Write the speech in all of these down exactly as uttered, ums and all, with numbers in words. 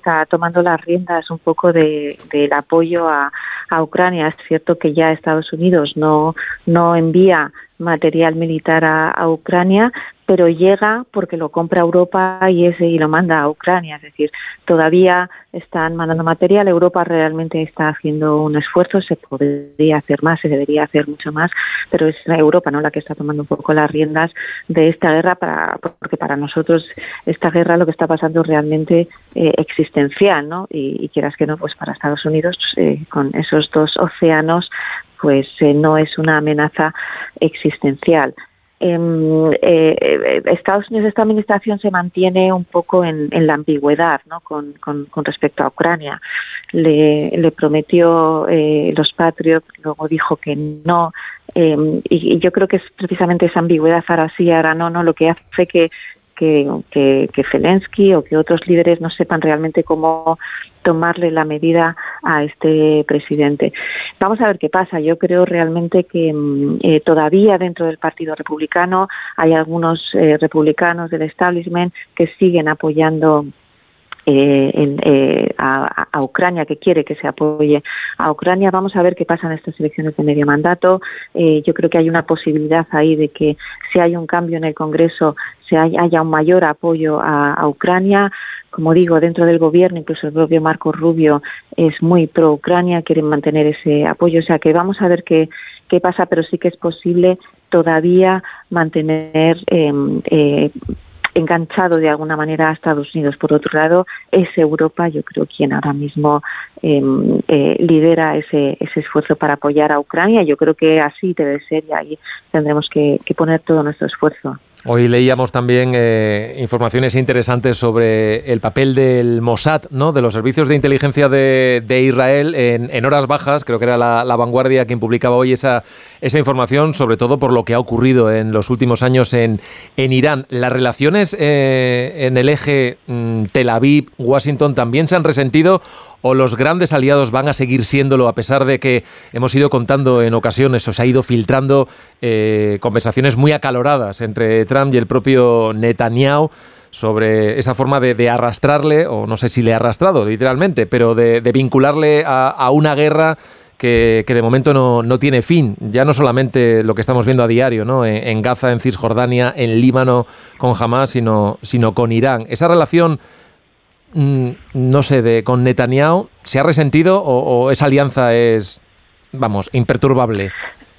está tomando las riendas un poco de, del apoyo a, a Ucrania. Es cierto que ya Estados Unidos no, no envía material militar a, a Ucrania, pero llega porque lo compra Europa y ese y lo manda a Ucrania. Es decir, todavía están mandando material. Europa realmente está haciendo un esfuerzo. Se podría hacer más, se debería hacer mucho más, pero es Europa, ¿no?, la que está tomando un poco las riendas de esta guerra, para, porque para nosotros esta guerra lo que está pasando es realmente eh, existencial, ¿no? Y, y quieras que no, pues para Estados Unidos eh, con esos dos océanos, pues eh, no es una amenaza existencial. Eh, eh, Estados Unidos, esta administración se mantiene un poco en, en la ambigüedad, ¿no?, con, con, con respecto a Ucrania. Le, le prometió eh, los Patriot, luego dijo que no, eh, y, y yo creo que es precisamente esa ambigüedad, ahora sí, ahora no, no, lo que hace que Que, que, que Zelensky o que otros líderes no sepan realmente cómo tomarle la medida a este presidente. Vamos a ver qué pasa. Yo creo realmente que eh, todavía dentro del Partido Republicano hay algunos eh, republicanos del establishment que siguen apoyando Eh, en, eh, a, a Ucrania, que quiere que se apoye a Ucrania. Vamos a ver qué pasa en estas elecciones de medio mandato. Eh, yo creo que hay una posibilidad ahí de que si hay un cambio en el Congreso se haya, haya un mayor apoyo a, a Ucrania. Como digo, dentro del gobierno, incluso el propio Marco Rubio es muy pro Ucrania, quieren mantener ese apoyo. O sea que vamos a ver qué, qué pasa, pero sí que es posible todavía mantener eh, eh, enganchado de alguna manera a Estados Unidos. Por otro lado, es Europa, yo creo, quien ahora mismo eh, eh, lidera ese, ese esfuerzo para apoyar a Ucrania. Yo creo que así debe ser y ahí tendremos que, que poner todo nuestro esfuerzo. Hoy leíamos también eh, informaciones interesantes sobre el papel del Mossad, ¿no?, de los servicios de inteligencia de, de Israel en, en horas bajas. Creo que era la, la Vanguardia quien publicaba hoy esa, esa información, sobre todo por lo que ha ocurrido en los últimos años en, en Irán. ¿Las relaciones eh, en el eje mm, Tel Aviv-Washington también se han resentido o los grandes aliados van a seguir siéndolo, a pesar de que hemos ido contando en ocasiones, o se ha ido filtrando eh, conversaciones muy acaloradas entre Trump y el propio Netanyahu sobre esa forma de, de arrastrarle, o no sé si le ha arrastrado literalmente, pero de, de vincularle a, a una guerra que, que de momento no, no tiene fin? Ya no solamente lo que estamos viendo a diario, ¿no?, en, en Gaza, en Cisjordania, en Líbano con Hamás, sino, sino con Irán. Esa relación, no sé, de con Netanyahu, ¿se ha resentido o, o esa alianza es, vamos, imperturbable?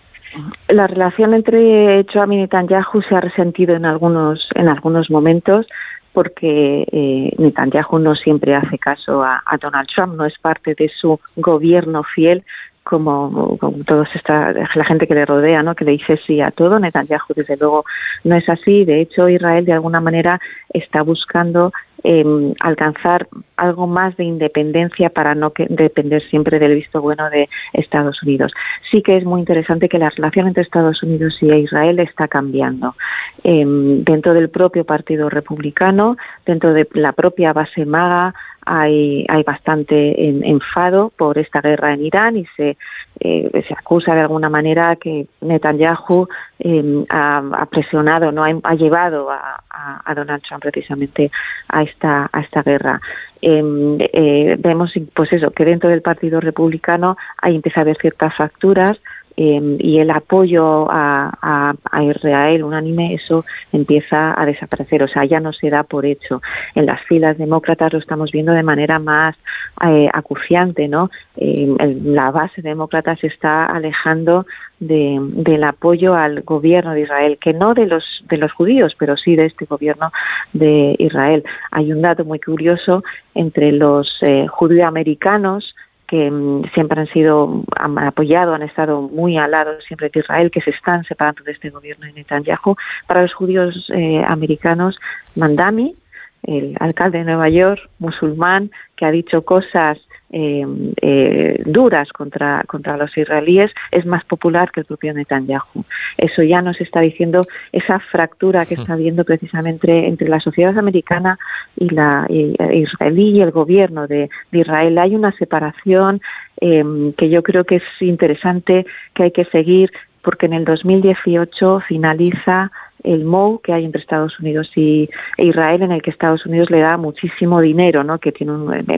La relación entre Trump y Netanyahu se ha resentido en algunos en algunos momentos, porque eh, Netanyahu no siempre hace caso a, a Donald Trump, no es parte de su gobierno fiel, como, como todos esta, la gente que le rodea, ¿no?, que le dice sí a todo. Netanyahu, desde luego, no es así. De hecho, Israel, de alguna manera, está buscando eh, alcanzar algo más de independencia para no que, depender siempre del visto bueno de Estados Unidos. Sí que es muy interesante que la relación entre Estados Unidos y Israel está cambiando. Eh, dentro del propio Partido Republicano, dentro de la propia base MAGA, hay, hay bastante en, enfado por esta guerra en Irán y se, eh, se acusa de alguna manera que Netanyahu eh, ha, ha presionado, no ha, ha llevado a, a, a Donald Trump precisamente a esta, a esta guerra. Eh, eh, vemos pues eso, que dentro del Partido Republicano ahí empieza a haber ciertas fracturas. Eh, y el apoyo a, a, a Israel unánime, eso empieza a desaparecer, o sea, ya no se da por hecho. En las filas demócratas lo estamos viendo de manera más eh, acuciante, ¿no? Eh, el, la base demócrata se está alejando de, del apoyo al gobierno de Israel, que no de los de los judíos, pero sí de este gobierno de Israel. Hay un dato muy curioso entre los eh, judío-americanos, que um, siempre han sido, han apoyado, han estado muy al lado siempre de Israel, que se están separando de este gobierno de Netanyahu. Para los judíos eh, americanos, Mandami, el alcalde de Nueva York, musulmán, que ha dicho cosas eh, eh, duras contra, contra los israelíes, es más popular que el propio Netanyahu. Eso ya nos está diciendo esa fractura que está habiendo precisamente entre la sociedad americana y la y, e israelí y el gobierno de, de Israel. Hay una separación eh, que yo creo que es interesante, que hay que seguir, porque en el dos mil dieciocho finaliza el M O U que hay entre Estados Unidos y Israel, en el que Estados Unidos le da muchísimo dinero, ¿no?, que tiene un,